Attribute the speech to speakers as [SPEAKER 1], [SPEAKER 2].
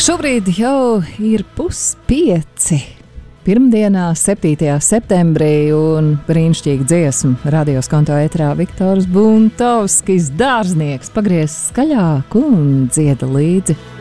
[SPEAKER 1] Šobrīd jau ir 4:30. Pirmdienā, 7. septembrī, un brīnišķīga dziesma radio skonto ēterā Viktors Buntovskis, dārznieks, pagriez skaļāk un dzieda līdzi.